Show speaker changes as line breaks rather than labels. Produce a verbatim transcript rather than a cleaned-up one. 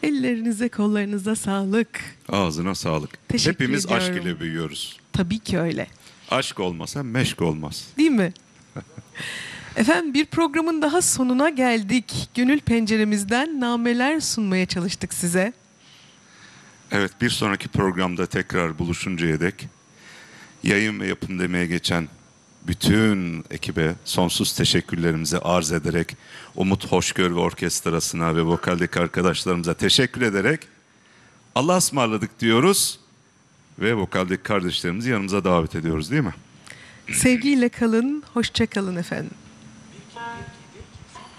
Ellerinize, kollarınıza sağlık.
Ağzına sağlık.
Teşekkür
Hepimiz
ediyorum.
aşk ile büyüyoruz.
Tabii ki öyle.
Aşk olmasa meşk olmaz.
Değil mi? Efendim, bir programın daha sonuna geldik. Gönül penceremizden nameler sunmaya çalıştık size.
Evet, bir sonraki programda tekrar buluşuncaya dek yayın ve yapım demeye geçen bütün ekibe sonsuz teşekkürlerimizi arz ederek, Umut Hoşgör ve orkestrasına ve vokaldeki arkadaşlarımıza teşekkür ederek Allah'a ısmarladık diyoruz ve vokaldeki kardeşlerimizi yanımıza davet ediyoruz, değil mi?
Sevgiyle kalın, hoşça kalın efendim.